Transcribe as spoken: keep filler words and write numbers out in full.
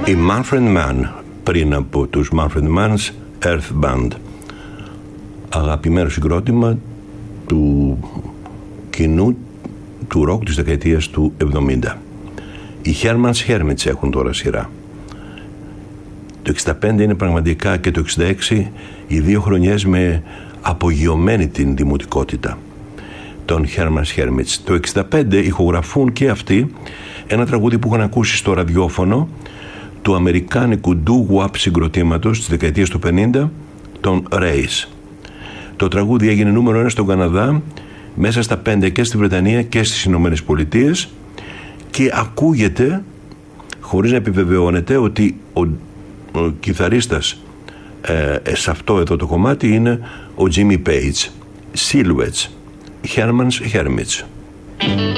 Η Manfred Mann, πριν από τους Manfred Mann's Earth Band, αγαπημένο συγκρότημα του κοινού του ροκ της δεκαετίας του εβδομήντα. Οι Herman's Hermits έχουν τώρα σειρά. Το εξήντα πέντε είναι πραγματικά, και το εξήντα έξι, οι δύο χρονιές με απογειωμένη την δημοτικότητα των Herman's Hermits. Το εξήντα πέντε ηχογραφούν και αυτοί ένα τραγούδι που είχαν ακούσει στο ραδιόφωνο του αμερικάνικου doo-wop συγκροτήματος της δεκαετίας του πενήντα, των Rays. Το τραγούδι έγινε νούμερο ένα στον Καναδά, μέσα στα πέντε και στη Βρετανία και στις Ηνωμένες Πολιτείες, και ακούγεται, χωρίς να επιβεβαιώνεται, ότι ο, ο κιθαρίστας ε, σε αυτό εδώ το κομμάτι είναι ο Jimmy Page. Silhouettes, Herman's Hermits.